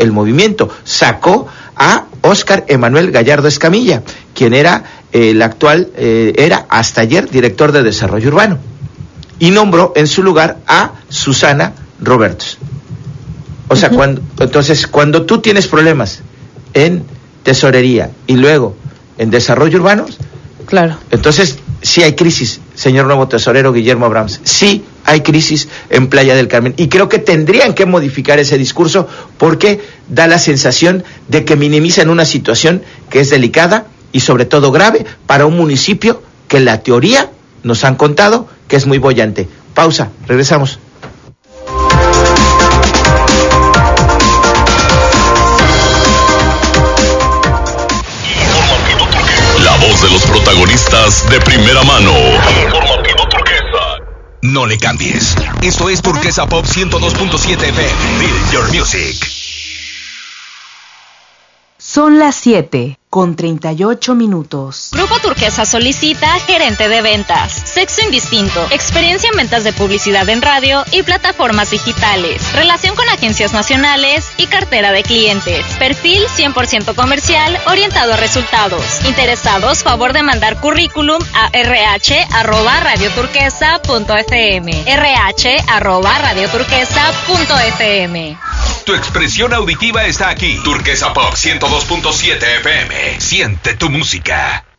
el movimiento. Sacó a Óscar Emanuel Gallardo Escamilla, quien era el actual, era hasta ayer director de Desarrollo Urbano, y nombró en su lugar a Susana Robertos. O sea, cuando tú tienes problemas en tesorería y luego en desarrollo urbano, claro, entonces sí hay crisis, señor nuevo tesorero Guillermo Abrams, sí hay crisis en Playa del Carmen, y creo que tendrían que modificar ese discurso, porque da la sensación de que minimizan una situación que es delicada y sobre todo grave para un municipio que en la teoría nos han contado que es muy boyante. Pausa, regresamos. La voz de los protagonistas de primera mano. Informativo Turquesa. No le cambies. Esto es Turquesa Pop 102.7 FM. Feel your music. Son las 7:38. Grupo Turquesa solicita gerente de ventas. Sexo indistinto. Experiencia en ventas de publicidad en radio y plataformas digitales. Relación con agencias nacionales y cartera de clientes. Perfil 100% comercial orientado a resultados. Interesados, favor de mandar currículum a rh@radioturquesa.fm. rh@radioturquesa.fm. Tu expresión auditiva está aquí. Turquesa Pop 102.7 FM. Siente tu música.